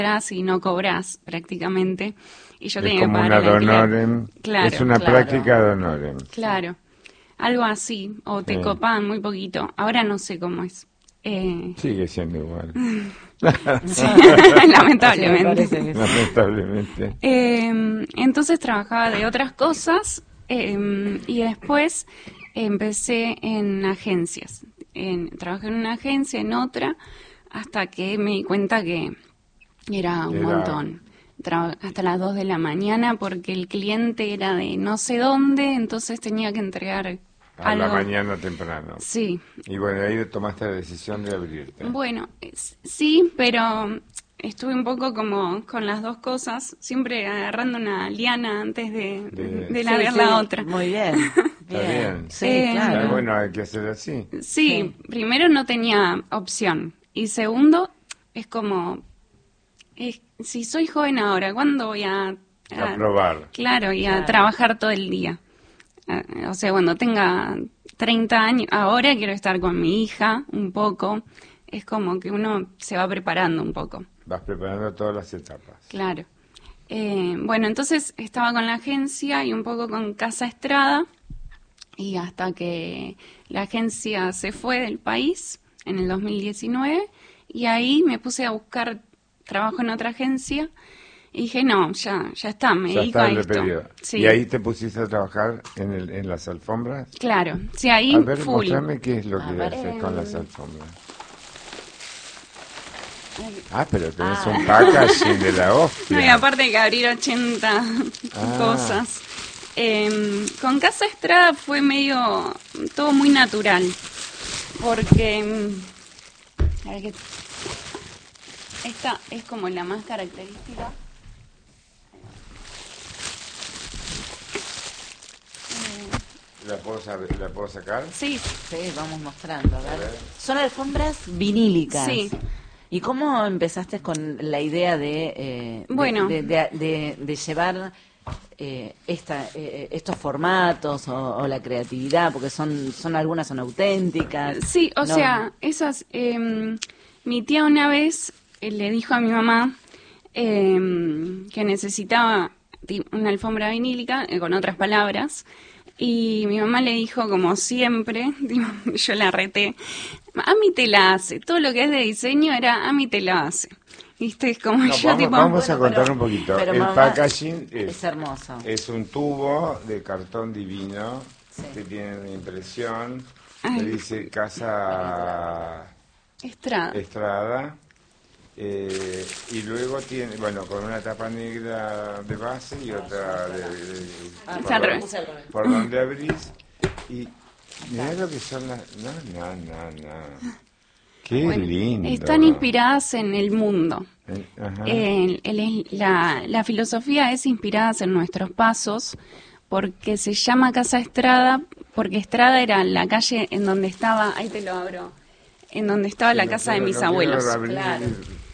entras y no cobras prácticamente. Y yo Es tenía que como pagar una el alquiler. honorem, Claro, es una claro. práctica de honorem. claro. Algo así, o te Sí. copaban muy poquito. Ahora no sé cómo es. Sigue siendo igual, Sí, Sí, me lamentablemente. parece que sí. lamentablemente. Entonces trabajaba de otras cosas y después empecé en agencias. Trabajé en una agencia, en otra, hasta que me di cuenta que era un montón. Hasta las 2 de la mañana porque el cliente era de no sé dónde, entonces tenía que entregar A la algo. mañana temprano. Sí, Y bueno, ahí tomaste la decisión de abrirte. bueno, sí, pero estuve un poco como con las dos cosas, siempre agarrando una liana antes de Sí, ver sí, la otra. muy bien. Está bien. Sí, claro. Bueno, hay que hacer así. Sí, primero no tenía opción y segundo es como, si soy joven ahora, ¿cuándo voy a probar? Claro, y a Claro. trabajar todo el día. O sea, cuando tenga 30 años, ahora quiero estar con mi hija un poco. Es como que uno se va preparando un poco. Vas preparando todas las etapas. Claro. Bueno, entonces estaba con la agencia y un poco con Casa Estrada. Y hasta que la agencia se fue del país en el 2019. Y ahí me puse a buscar trabajo en otra agencia. Y dije, no, ya está, me Ya dedico está a el esto. periodo. Sí. ¿Y ahí te pusiste a trabajar en las alfombras? Claro, sí, ahí A ver, full. mostrame qué es lo A que ver. haces con las alfombras. Pero tenés un packaging de la hostia. No, y aparte hay que abrir 80 cosas. Con Casa Estrada fue medio todo muy natural. Porque a ver, esta es como la más característica. ¿La puedo sacar? Sí, Sí, vamos mostrando. A ver. Son alfombras vinílicas. Sí. ¿Y cómo empezaste con la idea de Bueno. de llevar estos formatos o la creatividad? Porque algunas son auténticas. sí, o No- sea, esas... mi tía una vez le dijo a mi mamá que necesitaba una alfombra vinílica, con otras palabras, y mi mamá le dijo, como siempre, yo la reté, Ami te la hace, todo lo que es de diseño era Ami te la hace. ¿Viste? Es como No, yo vamos, tipo... vamos a Bueno, contar pero- un poquito. pero El mamá, packaging es hermoso. es un tubo de cartón divino Sí. que tiene una impresión Ay. que dice Casa Estrada. y luego tiene, bueno, con una tapa negra de base y otra Está al revés. por donde abrís. Y mirá lo que son las... No. Qué Bueno, lindo. están inspiradas en el mundo. Ajá. La filosofía es inspirada en nuestros pasos, porque se llama Casa Estrada, porque Estrada era la calle en donde estaba, ahí te lo abro, en donde estaba la casa de mis abuelos. Claro.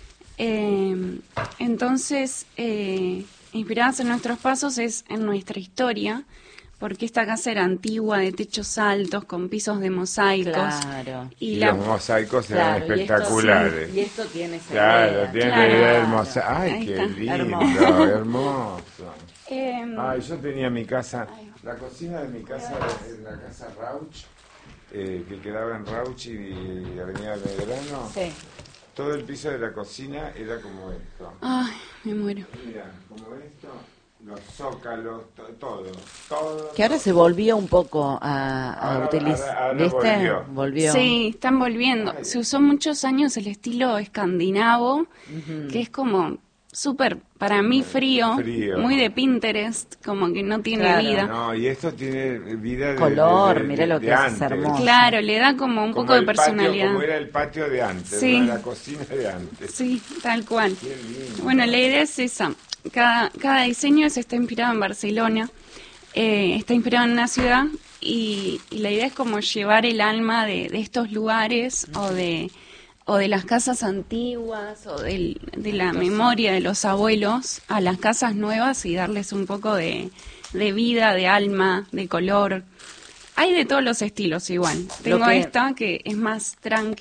Entonces, inspiradas en nuestros pasos es en nuestra historia, porque esta casa era antigua, de techos altos, con pisos de mosaicos. Claro. Y Los mosaicos eran Claro, espectaculares. Y esto tiene esa Claro, idea. tiene Claro. la idea del mosaico. Ay, Ahí qué está. lindo, Hermoso. hermoso. Em, Ay, yo tenía mi casa, la cocina de mi casa era la casa Rauch, que quedaba en Rauch y Avenida Belgrano. Sí. Todo el piso de la cocina era como esto. Ay, me muero. Mira, como esto, los zócalos, todo. Que ahora se volvió un poco a Ahora utilizar. volvió. ¿Viste? Volvió. Sí, están volviendo. Se usó muchos años el estilo escandinavo, que es como súper, para mí, frío, Frío. muy de Pinterest, como que no tiene Claro. vida. No, y esto tiene vida Color, mirá lo de que es antes. hermoso. Claro, le da como un Como poco de el personalidad. Patio, como era el patio de antes, Sí. ¿no? La cocina de antes. Sí, tal cual. Qué lindo. Bueno, la idea es esa. Cada diseño está inspirado en Barcelona, está inspirado en una ciudad y la idea es como llevar el alma de estos lugares o de las casas antiguas o de la memoria de los abuelos a las casas nuevas y darles un poco de vida, de alma, de color. Hay de todos los estilos igual. Tengo que- esta que es más tranqui.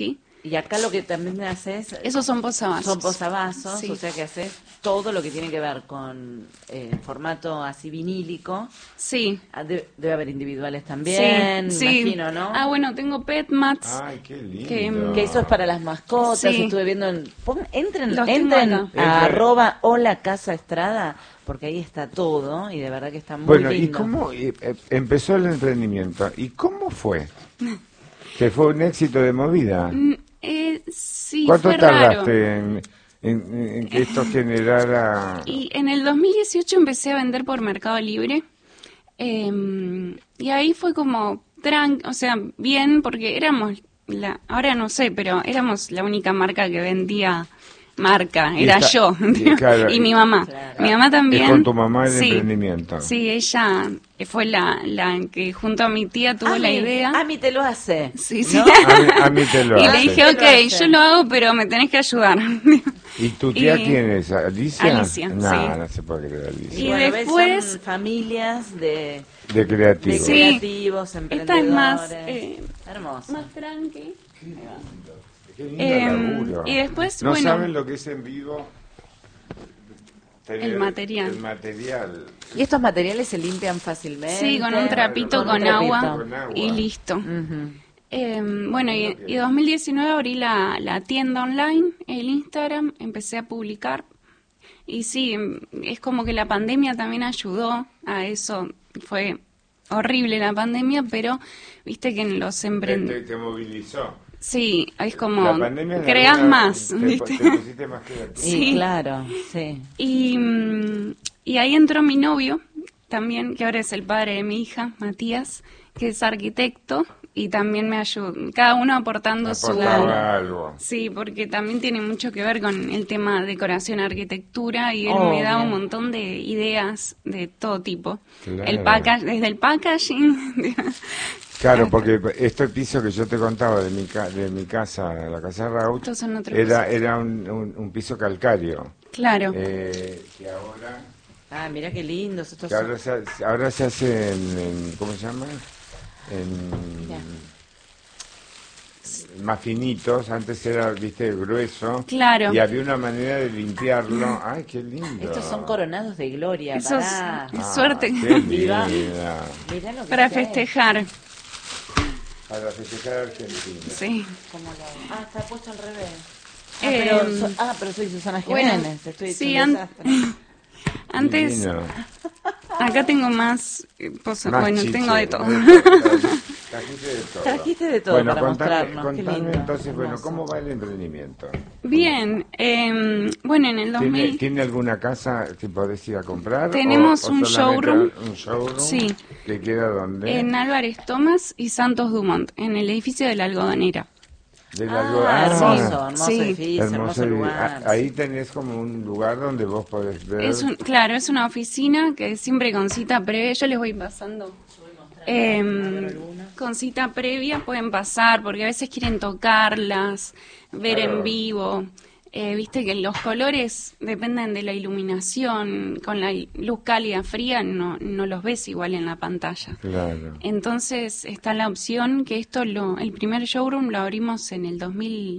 Y acá lo que también haces Esos son posavasos. son posavasos, Sí. o sea que haces todo lo que tiene que ver con formato así vinílico. Sí. Debe haber individuales también, sí. imagino, ¿no? Ah, bueno, tengo pet mats. Ay, qué lindo. Que eso es para las mascotas. Sí. Estuve viendo entren Los tengo acá. a @hola_casa_estrada, porque ahí está todo y de verdad que está muy Bueno, ¿y lindo. cómo empezó el emprendimiento? ¿Y cómo fue? ¿Que fue un éxito de movida? Sí, ¿Cuánto fue raro. tardaste en que esto generara...? Y en el 2018 empecé a vender por Mercado Libre. Y ahí fue como o sea, bien, porque éramos ahora no sé, pero éramos la única marca que vendía Y era está- yo claro, y mi mamá. Claro. Mi mamá también. Es con tu mamá el Sí. emprendimiento. Sí, ella fue la que junto a mi tía tuvo la idea. A mí te lo hace. Sí, sí. ¿no? A mí te lo Y hace. le dije, Te lo ok, hace. yo lo hago, pero me tenés que ayudar. ¿Y tu tía y- quién es? ¿Alicia? Alicia, No, sí. no se puede creer Alicia. Y Bueno, después- son familias de De creativo. Sí. creativos, Esta emprendedores. es más, Hermoso. más tranqui. Qué lindo laburo. y después, no bueno, saben lo que es en vivo tener El material. el material. ¿Y estos materiales se limpian fácilmente? Sí, con un trapito Con un con trapito. agua Con agua. y listo. Ujú. Bueno, y 2019 abrí la tienda online, el Instagram, empecé a publicar. Y sí, es como que la pandemia también ayudó a eso. Fue horrible la pandemia, pero viste que en los emprendedores... Te movilizó. Sí, es La como, pandemia en creas alguna- más, te ¿viste? pusiste más creativo. Y Sí. claro, sí. Y ahí entró mi novio también, que ahora es el padre de mi hija, Matías, que es arquitecto y también me ayudó, cada uno aportando Aportaba algo. Sí, porque también tiene mucho que ver con el tema decoración, arquitectura, y él Obvio. me da un montón de ideas de todo tipo. Claro. Desde el packaging. Claro, porque este piso que yo te contaba de mi casa, la casa Rauch, Estos son otros era un piso calcáreo. Claro. Que ahora... Ah, mira qué lindos estos Que ahora se hace ¿cómo se llama? Mirá. Más finitos, antes era, viste, grueso. Claro. Y había una manera de limpiarlo. Ay, qué lindo. Estos son coronados de gloria. Esos- Pará. suerte. Qué Viva. linda. Mirá lo que Para es. festejar. Para festejar a Argentina. Sí. ¿Cómo lo- Ah, está puesto al revés. Eh, Pero soy Susana bueno, Jiménez. Estoy hecho sí, un desastre. Antes, Divino. acá tengo más, Más bueno, chiche, tengo de todo. Trajiste de todo. Trajiste de todo Bueno, para contame, mostrarnos. Qué contame lindo. entonces, bueno, hermoso. ¿cómo va el emprendimiento? Bien, bueno, en el 2000 ¿Tiene alguna casa que podés ir a comprar? Tenemos o un solamente un showroom. Sí. ¿Que queda dónde? en Álvarez Tomás y Santos Dumont, en el edificio de la Algodonera. Del Hermoso Sí. edificio, hermoso edificio. lugar. Ahí tenés como un lugar donde vos podés ver. Claro, es una oficina que siempre con cita previa, yo les voy pasando. Con cita previa pueden pasar porque a veces quieren tocarlas, ver Claro. en vivo. Viste que los colores dependen de la iluminación, con la luz cálida fría no los ves igual en la pantalla. Claro. Entonces está la opción que el primer showroom lo abrimos en el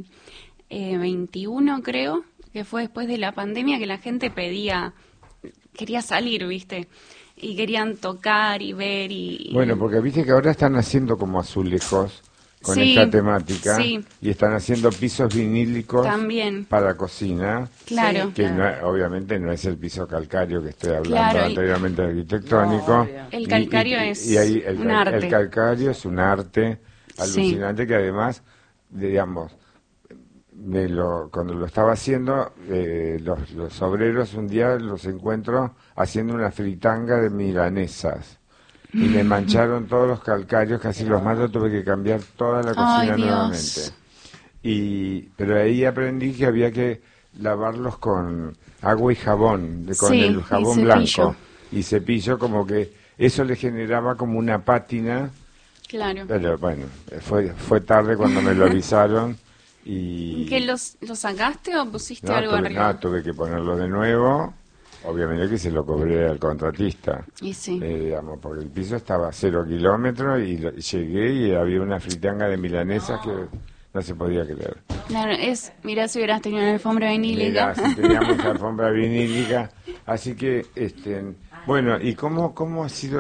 2021 creo, que fue después de la pandemia que la gente quería salir, ¿viste? Y querían tocar y ver Bueno, porque viste que ahora están haciendo como azulejos con Sí, esta temática sí. y están haciendo pisos vinílicos También. para cocina. Claro. Que obviamente no es el piso calcáreo que estoy hablando Claro, anteriormente arquitectónico. No, obvio. El calcáreo es ahí un arte. El calcáreo es un arte Sí. alucinante que además, digamos, cuando lo estaba haciendo, los obreros un día los encuentro haciendo una fritanga de milanesas. Y me mancharon todos los calcáreos, casi los mato, tuve que cambiar toda la cocina Ay, Dios. nuevamente. Pero ahí aprendí que había que lavarlos con agua y jabón, con Sí, el y jabón cepillo. blanco y cepillo, como que eso le generaba como una pátina. Claro. Pero bueno, fue tarde cuando me lo avisaron y... ¿Que lo sacaste o pusiste No, algo arriba? tuve que ponerlo de nuevo. Obviamente que se lo cobré al contratista. Y sí. Digamos, porque el piso estaba a 0 kilómetros y llegué y había una fritanga de milanesas que no se podía creer. Claro, mirá si hubieras tenido una alfombra vinílica. Mirá, si teníamos alfombra vinílica. Así que, bueno, ¿y cómo ha sido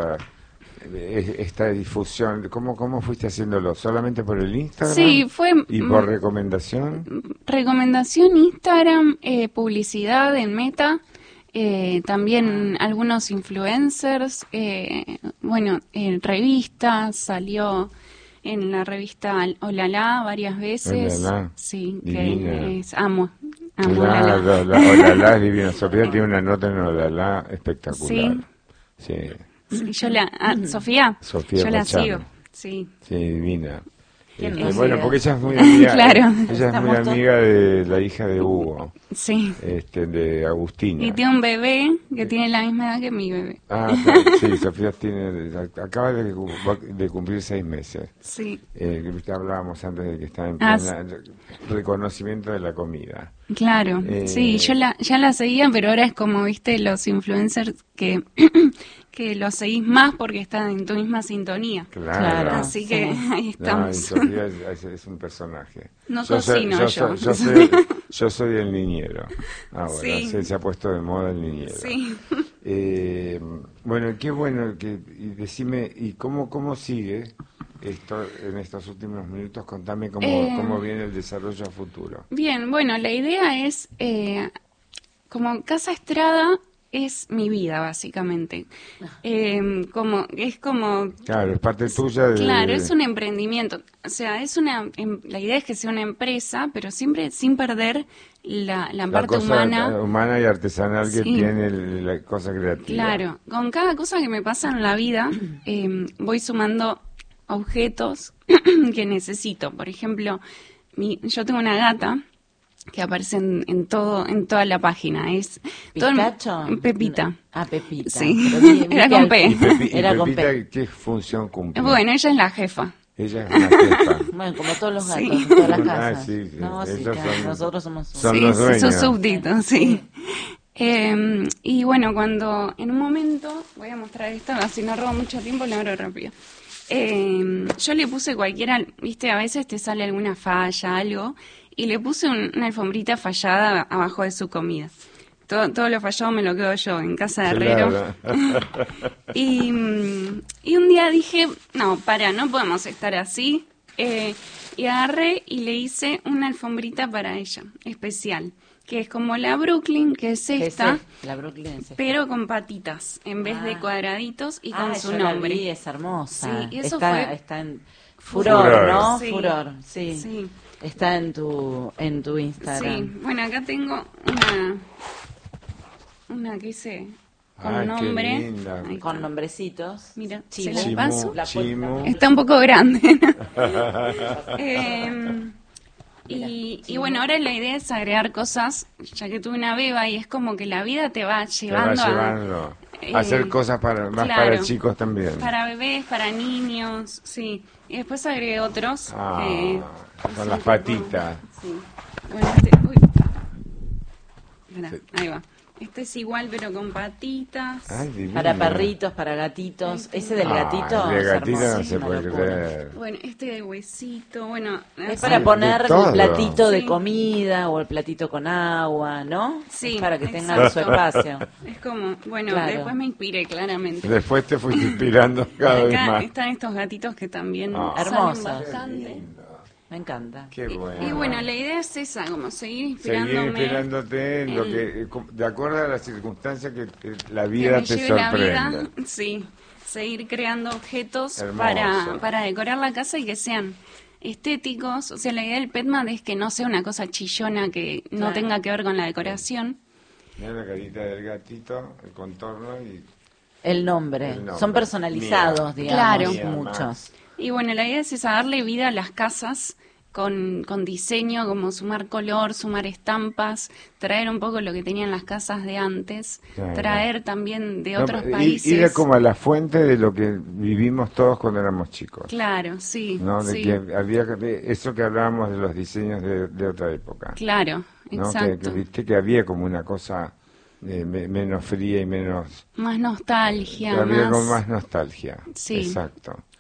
esta difusión? ¿Cómo fuiste haciéndolo? ¿Solamente por el Instagram? Sí, fue... ¿Y por recomendación? Recomendación Instagram, publicidad en Meta, también algunos influencers, bueno, en revistas, salió en la revista Olala varias veces. Olala, sí, divina. que amo Olala, Olala es divina. Sofía tiene una nota en Olala espectacular. Sí. Sí, Sofía, Sofía yo la Pachano. sigo, sí. Sí, divina. ¿Quién no Bueno, sigue? porque ella es muy amiga, Claro. ella es muy Estamos todos- amiga de la hija de Hugo, Sí. de Agustina. Y tiene un bebé que tiene la misma edad que mi bebé. Ah, claro, sí, Sofía acaba de cumplir 6 meses. Sí, Que hablábamos antes de que estaba en Ah, plena reconocimiento de la comida. claro. Sí, yo ya la seguía, pero ahora es como, viste, los influencers que, que los seguís más porque están en tu misma sintonía. Claro. Así sí. que ahí No, y estamos. Sofía es un personaje. No Yo soy- cocino yo. yo soy el niñero. Ahora Sí. se ha puesto de moda el niñero. Sí. Bueno, qué bueno y decime, ¿y cómo sigue esto en estos últimos minutos? Contame cómo viene el desarrollo a futuro. Bien, bueno, la idea es, como Casa Estrada es mi vida, básicamente. Es como Claro, es parte tuya de... Claro, es un emprendimiento. O sea, la idea es que sea una empresa, pero siempre sin perder la la parte cosa humana. y artesanal que Sí. tiene la cosa creativa. Claro, con cada cosa que me pasa en la vida, voy sumando objetos que necesito. Por ejemplo, yo tengo una gata que aparece en toda la página. Es ¿Pistacho? Pepita. Ah, Pepita. Sí. Pero vi Era que con al- P. Era con Pepita, P. ¿qué función cumple? Bueno, ella es la jefa. Ella es una jefa. Bueno, como todos los gatos, Sí. en todas las Ah, casas. sí, sí. No, sí, Ellos claro, son- nosotros somos... son Sí, los sí, dueños. sus súbditos, sí. Y bueno, cuando en un momento, voy a mostrar esto, así no robo mucho tiempo, lo abro rápido. Yo le puse cualquiera, viste, a veces te sale alguna falla, algo, y le puse una alfombrita fallada abajo de su comida. Todo lo fallado me lo quedo yo en casa de herrero. Claro. Y un día dije, no podemos estar así. Y agarré y le hice una alfombrita para ella, especial, que es como la Brooklyn, que es esta, La Brooklyn es esta. pero con patitas, en vez de cuadraditos y con su yo la nombre. vi, es hermosa. Sí, y eso está en furor, Furor. ¿no? Sí. Furor, sí. Sí. Está en tu Instagram. Sí, bueno, acá tengo una que hice con Ay, qué nombre. linda. Ahí Con está. nombrecitos. Mira, Chimu. se la paso. La Chimu. Está un poco grande. Y bueno, ahora la idea es agregar cosas, ya que tuve una beba y es como que la vida te va Te va llevando llevando a a hacer cosas más claro, para chicos también. para bebés, para niños, sí. Y después agregué otros. Ah, con así las tipo- patitas. Sí. Bueno, uy. Pará, Sí. ahí va. Este es igual pero con patitas. Ay, divino. Para perritos, para gatitos. Ese del gatito. El de es gatito hermoso, no es se una puede locura. creer. Bueno, este de huesito, bueno. Es así. para poner de todo. el platito de Sí. comida o el platito con agua, ¿no? Sí, Es para que tengan exacto. su espacio. Es como, bueno, Claro. después me inspiré claramente. Después te fuiste inspirando cada vez Acá más. están estos gatitos que también Ah. salen Hermosos. bastante. Me encanta. Qué bueno. Y bueno, la idea es esa, como seguir Seguir inspirándome. inspirándote en lo que, de acuerdo a las circunstancias que la que vida me te lleve la vida, sorprende. sí, seguir creando objetos Hermoso. para decorar la casa y que sean estéticos. O sea, la idea del Petman es que no sea una cosa chillona que no Claro. tenga que ver con la decoración. Mira la carita del gatito, el contorno y... El nombre. El nombre. Son personalizados, Mía. digamos, Claro. muchos. Y bueno, la idea es esa, darle vida a las casas con diseño, como sumar color, sumar estampas, traer un poco lo que tenían las casas de antes, Claro. traer también de No, otros ir- países. Ir como a la fuente de lo que vivimos todos cuando éramos chicos. Claro, sí, ¿No? De sí, que había eso que hablábamos de los diseños de otra época. claro, ¿No? exacto. Que viste que había como una cosa menos fría y menos... Más nostalgia, que había más... como más nostalgia. Sí. Exacto.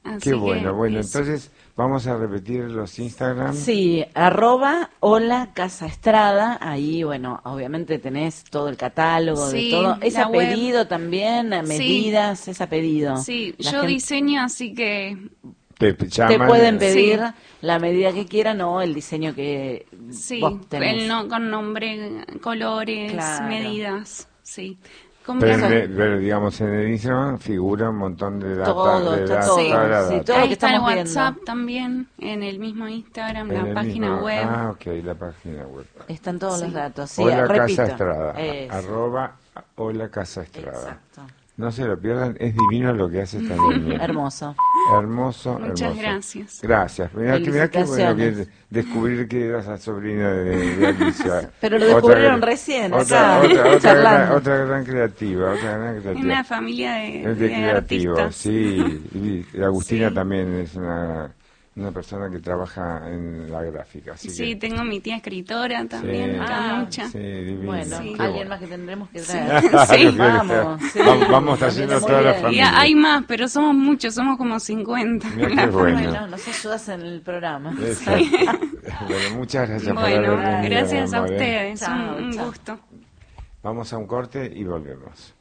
Así Qué bueno, que bueno, eso. entonces vamos a repetir los Instagram. Sí, @Hola Casa Estrada, ahí bueno, obviamente tenés todo el catálogo de Sí, todo, es la a web. pedido también, a Sí. medidas, es a pedido. Sí, La yo gente- diseño, así que Te te llaman, pueden Sí. pedir la medida que quieran o el diseño que sí, vos tenés. con nombre, colores, Claro. medidas, sí. pero, Eso- pero digamos en el Instagram figura un montón de data, Todo, de está data, todo, toda la sí, data. todo lo Ahí que está el estamos WhatsApp viendo. también, en el mismo Instagram, En la el página mismo- web. Ah, ok, la página web. Están todos los Sí. datos. Sí, Hola repito. Casa Estrada, Eso. @Hola Casa Estrada. Exacto. No se lo pierdan, es divino lo que hace esta niña. Hermoso. Hermoso, Muchas hermoso. gracias. Gracias. Mirá que bueno que Felicitaciones. descubrir que eras la sobrina de Alicia. Pero lo Otra descubrieron gran- recién, otra, acá, otra, charlando. otra gran creativa, otra gran creativa. Una familia de Es de creativos, artistas. sí. Y Agustina Sí. también es una persona que trabaja en la gráfica. Así Sí, que, tengo mi tía escritora también, Sí. Camucha. sí, divino. Bueno, Sí. Qué alguien bueno. más que tendremos que Sí. traer. Sí. Vamos, sí. Vamos trayendo Viene muy toda la bien. Y familia. hay más, pero somos muchos, somos como 50. Mirá La qué bueno. Bueno, nos ayudas en el programa. Exacto. Bueno, muchas gracias por Bueno, haber venido. gracias mi a amor, ¿eh? ustedes, Chao, un chao. gusto. Vamos a un corte y volvemos.